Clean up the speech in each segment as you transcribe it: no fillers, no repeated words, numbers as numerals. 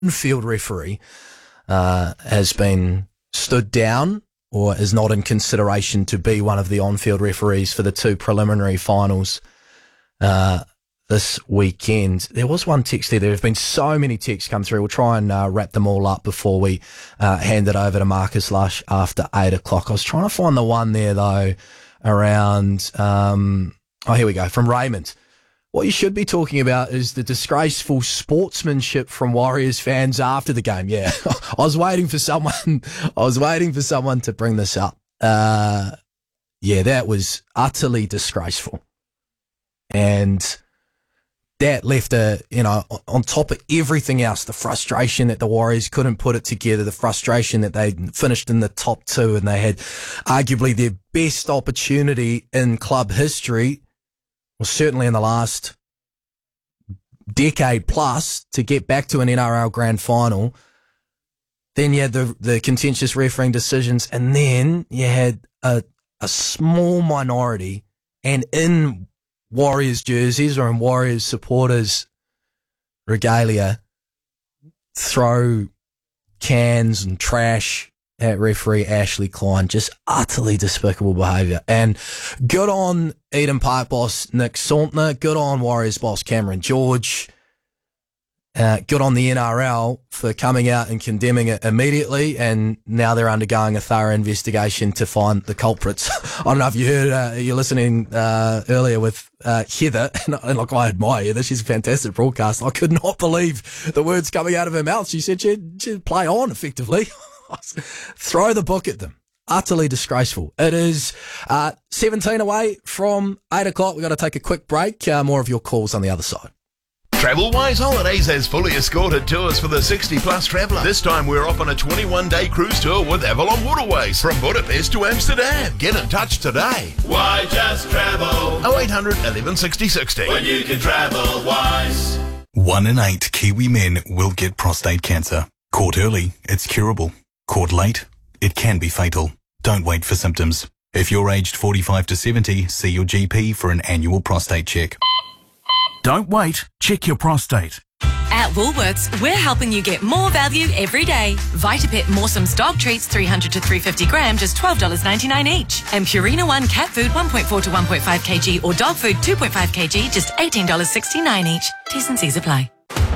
on-field referee has been stood down or is not in consideration to be one of the on-field referees for the two preliminary finals this weekend. There was one text there. There have been so many texts come through. We'll try and wrap them all up before we hand it over to Marcus Lush after 8 o'clock. I was trying to find the one there, though, around... here we go, from Raymond. What you should be talking about is the disgraceful sportsmanship from Warriors fans after the game. Yeah, I was waiting for someone to bring this up. Yeah, that was utterly disgraceful. And that left on top of everything else, the frustration that the Warriors couldn't put it together, the frustration that they finished in the top two and they had arguably their best opportunity in club history, well, certainly in the last decade plus, to get back to an NRL grand final. Then you had the contentious refereeing decisions, and then you had a small minority, and in Warriors jerseys or in Warriors supporters regalia, throw cans and trash at referee Ashley Klein. Just utterly despicable behaviour. And good on Eden Park boss Nick Saltner. Good on Warriors boss Cameron George. Good on the NRL for coming out and condemning it immediately, and now they're undergoing a thorough investigation to find the culprits. I don't know if you heard, you're listening earlier with Heather, and look, I admire Heather. She's a fantastic broadcaster. I could not believe the words coming out of her mouth. She said she'd play on effectively. Throw the book at them. Utterly disgraceful. It is 17 away from 8 o'clock. We've got to take a quick break. More of your calls on the other side. Travelwise Holidays has fully escorted tours for the 60-plus traveller. This time we're off on a 21-day cruise tour with Avalon Waterways from Budapest to Amsterdam. Get in touch today. Why just travel? 0800 11 60 60. When you can travel wise. 1 in 8 Kiwi men will get prostate cancer. Caught early, it's curable. Caught late, it can be fatal. Don't wait for symptoms. If you're aged 45 to 70, see your GP for an annual prostate check. Don't wait. Check your prostate. At Woolworths, we're helping you get more value every day. Vitapet Moresome's dog treats 300 to 350 gram, just $12.99 each. And Purina One cat food 1.4 to 1.5 kg or dog food 2.5 kg, just $18.69 each. T's and C's apply.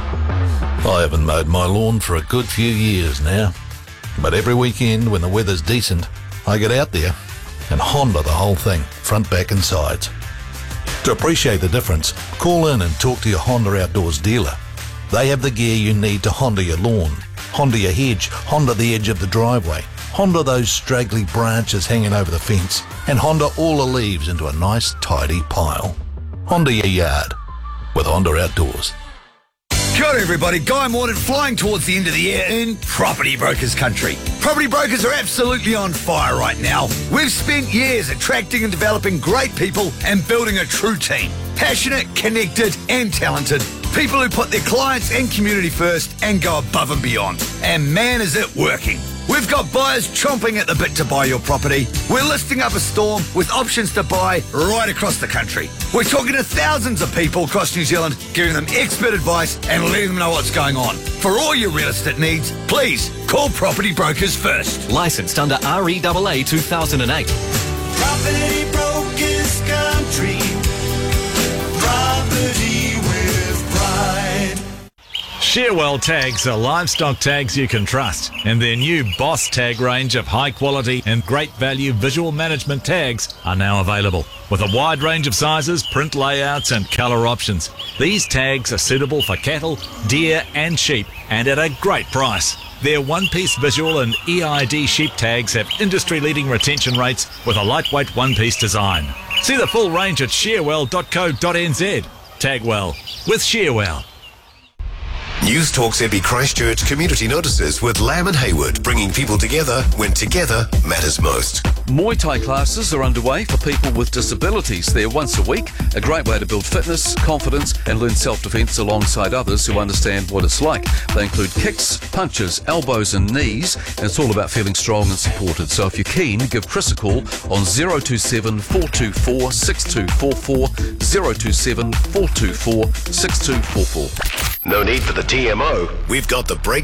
I haven't mowed my lawn for a good few years now. But every weekend when the weather's decent, I get out there and Honda the whole thing, front, back and sides. To appreciate the difference, call in and talk to your Honda Outdoors dealer. They have the gear you need to Honda your lawn, Honda your hedge, Honda the edge of the driveway, Honda those straggly branches hanging over the fence, and Honda all the leaves into a nice tidy pile. Honda your yard with Honda Outdoors. Kia ora everybody, Guy Morton flying towards the end of the year in Property Brokers country. Property brokers are absolutely on fire right now. We've spent years attracting and developing great people and building a true team. Passionate, connected and talented. People who put their clients and community first and go above and beyond. And man, is it working. We've got buyers chomping at the bit to buy your property. We're listing up a storm with options to buy right across the country. We're talking to thousands of people across New Zealand, giving them expert advice and letting them know what's going on. For all your real estate needs, please call Property Brokers first. Licensed under REAA 2008. Property Brokers country. Property with pride. Shearwell tags are livestock tags you can trust, and their new Boss tag range of high quality and great value visual management tags are now available. With a wide range of sizes, print layouts and colour options, these tags are suitable for cattle, deer and sheep, and at a great price. Their one-piece visual and EID sheep tags have industry-leading retention rates with a lightweight one-piece design. See the full range at shearwell.co.nz. Tag well with Shearwell. News Talk's Epi Christchurch community notices with Lamb and Hayward, bringing people together when together matters most. Muay Thai classes are underway for people with disabilities. They're once a week, a great way to build fitness, confidence and learn self-defense alongside others who understand what it's like. They include kicks, punches, elbows and knees, and it's all about feeling strong and supported. So if you're keen, give Chris a call on 027 424 6244, 027 424 6244. No need for the TMO, we've got the break